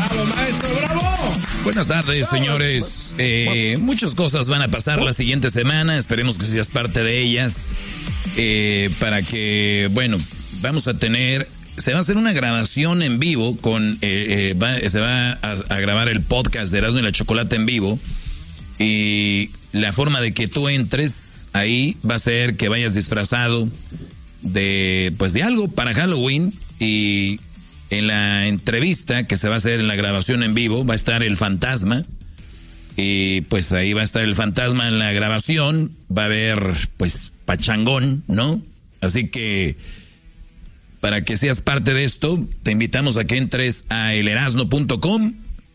¡Bravo, maestro, bravo! Buenas tardes, señores. Muchas cosas van a pasar la siguiente semana. Esperemos que seas parte de ellas. Para que, bueno, vamos a tener... Se va a hacer una grabación en vivo con... se va a grabar el podcast de Erasmo y la Chocolate en vivo. Y la forma de que tú entres ahí va a ser que vayas disfrazado de algo para Halloween. Y en la entrevista que se va a hacer en la grabación en vivo va a estar el fantasma. Y pues ahí va a estar el fantasma en la grabación. Va a haber pues pachangón, ¿no? Así que para que seas parte de esto, te invitamos a que entres a elerasno.com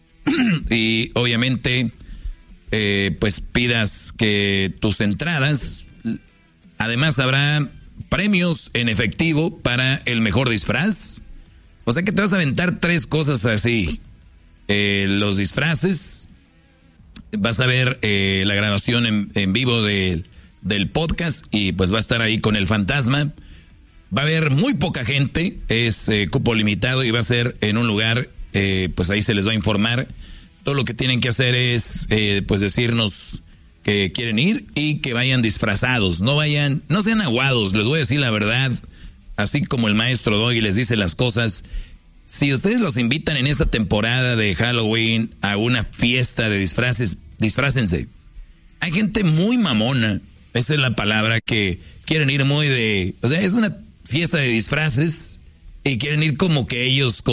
y obviamente pues pidas que tus entradas. Además habrá premios en efectivo para el mejor disfraz. O sea que te vas a aventar 3 cosas así. Los disfraces, vas a ver la grabación en vivo del podcast y pues va a estar ahí con el fantasma. Va a haber muy poca gente, es cupo limitado y va a ser en un lugar, pues ahí se les va a informar. Todo lo que tienen que hacer es pues decirnos que quieren ir y que vayan disfrazados, no sean aguados, les voy a decir la verdad, así como el maestro Doggy les dice las cosas. Si ustedes los invitan en esta temporada de Halloween a una fiesta de disfraces, disfrácense. Hay gente muy mamona, esa es la palabra, que quieren ir muy de... O sea, es una fiesta de disfraces y quieren ir como que ellos,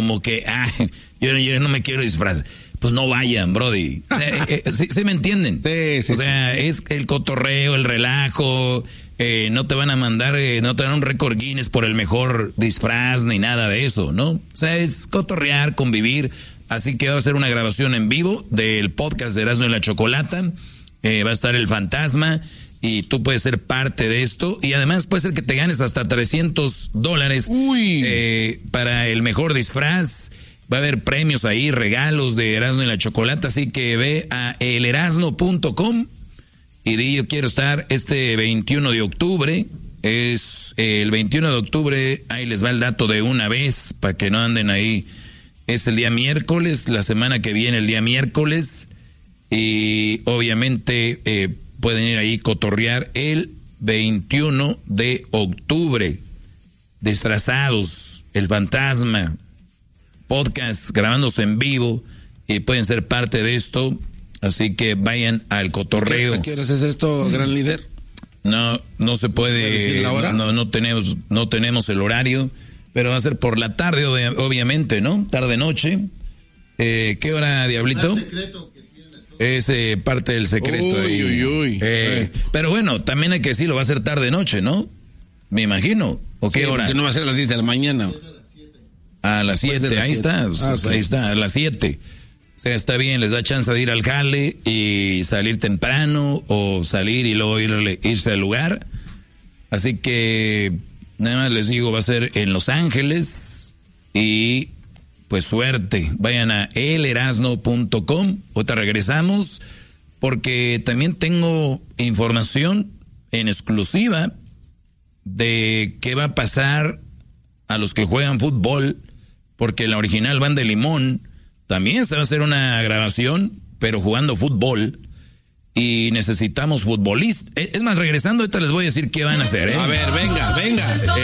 yo no me quiero disfrazar. Pues no vayan, brody. ¿Sí me entienden? Sí. O sea, es el cotorreo, el relajo. No te van a mandar, no te dan un récord Guinness por el mejor disfraz ni nada de eso, ¿no? O sea, es cotorrear, convivir. Así que va a ser una grabación en vivo del podcast de Erasmo y la Chocolata. Va a estar el fantasma y tú puedes ser parte de esto. Y además puede ser que te ganes hasta $300 para el mejor disfraz. Va a haber premios ahí, regalos de Erasmo y la Chocolata. Así que ve a elerasno.com y di yo quiero estar este 21 de octubre. Es el 21 de octubre, ahí les va el dato de una vez, para que no anden ahí. Es el día miércoles, la semana que viene el día miércoles. Y obviamente pueden ir ahí cotorrear el 21 de octubre. Disfrazados, el fantasma, podcast grabándose en vivo y pueden ser parte de esto. Así que vayan al cotorreo. ¿A qué horas es esto, gran líder? No se puede decir la hora. No tenemos el horario, pero va a ser por la tarde, obviamente, ¿no? Tarde noche. ¿Qué hora, Diablito? Es parte del secreto. Pero bueno, también hay que decirlo, va a ser tarde noche, ¿no? Me imagino. ¿O qué hora? No va a ser a las 10 de la mañana. A las 7, ahí está. Ahí está, a las 7. O sea, está bien, les da chance de ir al jale y salir temprano o salir y luego irse al lugar. Así que nada más les digo, va a ser en Los Ángeles y pues suerte. Vayan a elerasno.com. Ahorita regresamos porque también tengo información en exclusiva de qué va a pasar a los que juegan fútbol, porque la original Banda de Limón también se va a hacer una grabación, pero jugando fútbol. Y necesitamos futbolistas. Es más, regresando, ahorita les voy a decir qué van a hacer, ¿eh? A ver, venga.